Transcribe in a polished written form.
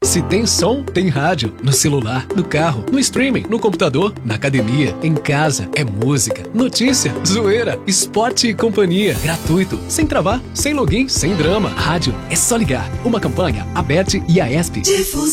Se tem som, tem rádio. No celular, no carro, no streaming, no computador, na academia, em casa. É música, notícia, zoeira, esporte e companhia. Gratuito, sem travar, sem login, sem drama. Rádio é só ligar. Uma campanha, Aberte e Aesp.